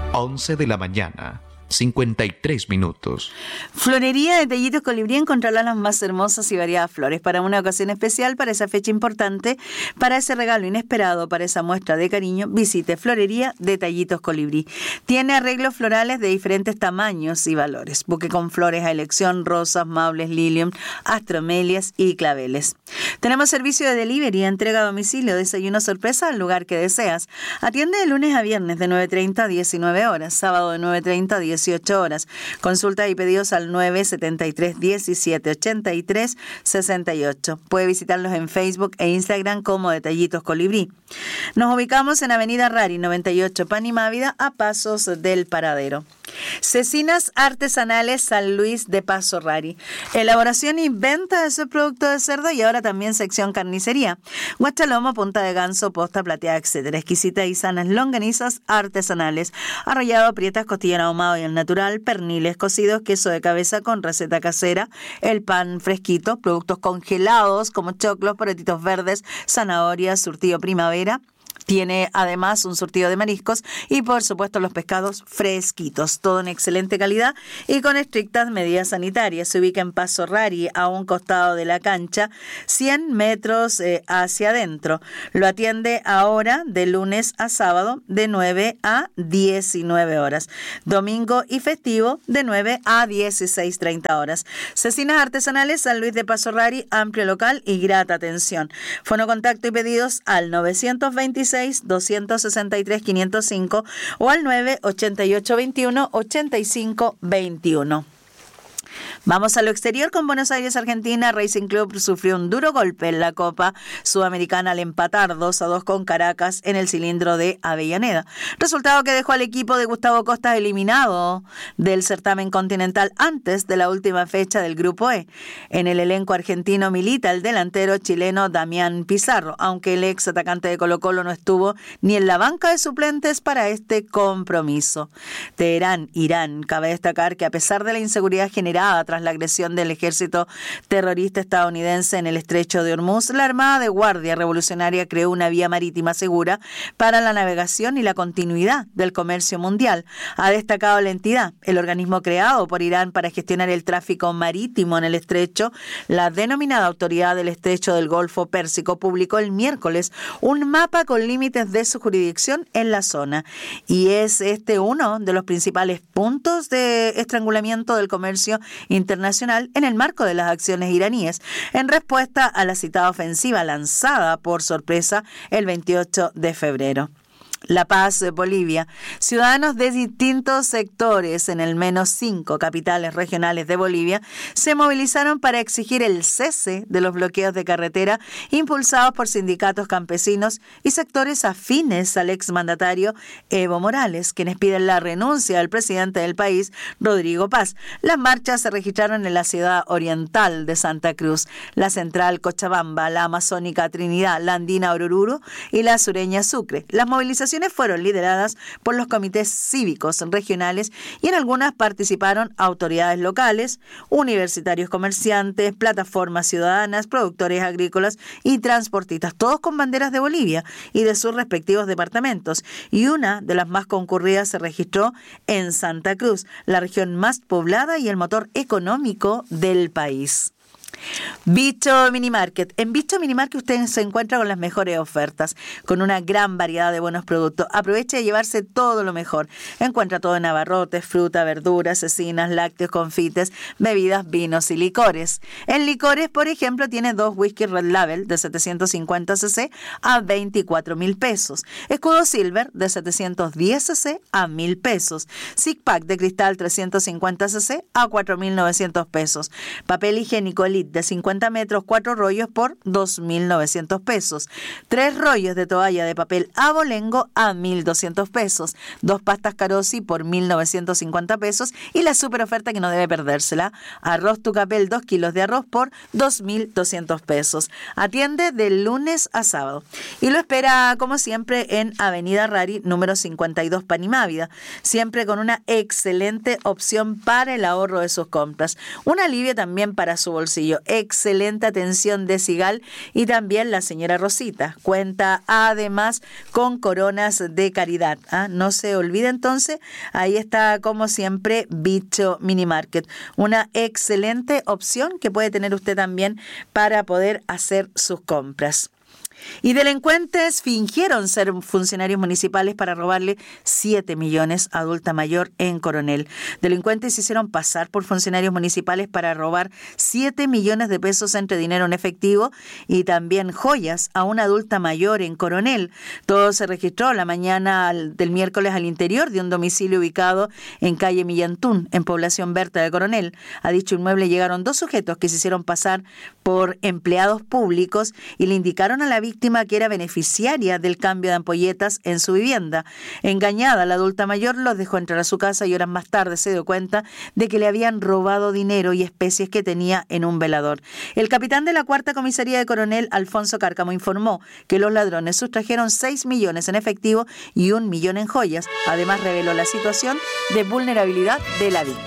11 de la mañana, 53 minutos. Florería Detallitos Colibrí encontrará las más hermosas y variadas flores para una ocasión especial, para esa fecha importante, para ese regalo inesperado, para esa muestra de cariño. Visite Florería Detallitos Colibrí. Tiene arreglos florales de diferentes tamaños y valores. Buque con flores a elección, rosas, maules, lilium, astromelias y claveles. Tenemos servicio de delivery, entrega a domicilio, desayuno sorpresa al lugar que deseas. Atiende de lunes a viernes de 9:30 a 19 horas, sábado de 9:30 a 18 horas. Consulta y pedidos al 973 17 83 68. Puede visitarlos en Facebook e Instagram como Detallitos Colibrí. Nos ubicamos en Avenida Rari 98, Panimávida, a pasos del Paradero. Cecinas Artesanales San Luis de Paso Rari. Elaboración y venta de su producto de cerdo y ahora también sección carnicería. Guachalomo, punta de ganso, posta plateada, etc. Exquisitas y sanas longanizas artesanales. Arrollado, prietas, costilla ahumado y al natural, perniles cocidos, queso de cabeza con receta casera, el pan fresquito, productos congelados como choclos, porotitos verdes, zanahorias, surtido primavera. Tiene además un surtido de mariscos y por supuesto los pescados fresquitos, todo en excelente calidad y con estrictas medidas sanitarias. Se ubica en Paso Rari, a un costado de la cancha, 100 metros hacia adentro. Lo atiende ahora de lunes a sábado de 9 a 19 horas. Domingo y festivo de 9 a 16:30 horas. Cecinas Artesanales San Luis de Paso Rari, amplio local y grata atención. Fono contacto y pedidos al 926 263 505 o al 988 21 85 21. Vamos a lo exterior con Buenos Aires, Argentina. Racing Club sufrió un duro golpe en la Copa Sudamericana al empatar 2-2 con Caracas en el cilindro de Avellaneda. Resultado que dejó al equipo de Gustavo Costas eliminado del certamen continental antes de la última fecha del Grupo E. En el elenco argentino milita el delantero chileno Damián Pizarro, aunque el ex atacante de Colo-Colo no estuvo ni en la banca de suplentes para este compromiso. Teherán, Irán. Cabe destacar que a pesar de la inseguridad generada tras la agresión del ejército terrorista estadounidense en el estrecho de Hormuz, la Armada de Guardia Revolucionaria creó una vía marítima segura para la navegación y la continuidad del comercio mundial. Ha destacado la entidad, el organismo creado por Irán para gestionar el tráfico marítimo en el estrecho, la denominada Autoridad del Estrecho del Golfo Pérsico, publicó el miércoles un mapa con límites de su jurisdicción en la zona. Y es este uno de los principales puntos de estrangulamiento del comercio internacional en el marco de las acciones iraníes, en respuesta a la citada ofensiva lanzada por sorpresa el 28 de febrero. La Paz, Bolivia. Ciudadanos de distintos sectores en el menos 5 capitales regionales de Bolivia se movilizaron para exigir el cese de los bloqueos de carretera impulsados por sindicatos campesinos y sectores afines al exmandatario Evo Morales, quienes piden la renuncia del presidente del país, Rodrigo Paz. Las marchas se registraron en la ciudad oriental de Santa Cruz, la central Cochabamba, la amazónica Trinidad, la andina Oruro y la sureña Sucre. Las movilizaciones fueron lideradas por los comités cívicos regionales y en algunas participaron autoridades locales, universitarios comerciantes, plataformas ciudadanas, productores agrícolas y transportistas, todos con banderas de Bolivia y de sus respectivos departamentos. Y una de las más concurridas se registró en Santa Cruz, la región más poblada y el motor económico del país. Bicho Mini Market. En Bicho Mini Market usted se encuentra con las mejores ofertas, con una gran variedad de buenos productos. Aproveche de llevarse todo lo mejor. Encuentra todo en abarrotes, fruta, verduras, cecinas, lácteos, confites, bebidas, vinos y licores. En licores, por ejemplo, tiene 2 whisky Red Label de 750 cc a 24.000 pesos. Escudo Silver de 710 cc a 1.000 pesos. Six Pack de cristal 350 cc a 4.900 pesos. Papel higiénico Elite de 50 metros, 4 rollos por 2.900 pesos. 3 rollos de toalla de papel abolengo a 1.200 pesos. 2 pastas Carosi por 1.950 pesos. Y la super oferta que no debe perdérsela: arroz Tucapel, 2 kilos de arroz por 2.200 pesos. Atiende de lunes a sábado. Y lo espera, como siempre, en Avenida Rari, número 52, Panimávida. Siempre con una excelente opción para el ahorro de sus compras. Un alivio también para su bolsillo. servicio. Excelente atención de Sigal y también la señora Rosita. Cuenta además con coronas de caridad. No se olvide entonces, ahí está como siempre Bicho Mini Market. Una excelente opción que puede tener usted también para poder hacer sus compras. Y delincuentes fingieron ser funcionarios municipales para robarle 7 millones a adulta mayor en Coronel. Delincuentes se hicieron pasar por funcionarios municipales para robar 7 millones de pesos entre dinero en efectivo y también joyas a una adulta mayor en Coronel. Todo se registró la mañana del miércoles al interior de un domicilio ubicado en calle Millantún, en población Berta de Coronel. A dicho inmueble llegaron 2 sujetos que se hicieron pasar por empleados públicos y le indicaron a la víctima que era beneficiaria del cambio de ampolletas en su vivienda. Engañada, la adulta mayor los dejó entrar a su casa y horas más tarde se dio cuenta de que le habían robado dinero y especies que tenía en un velador. El capitán de la Cuarta Comisaría de Coronel, Alfonso Cárcamo, informó que los ladrones sustrajeron 6 millones en efectivo y 1 millón en joyas. Además, reveló la situación de vulnerabilidad de la víctima.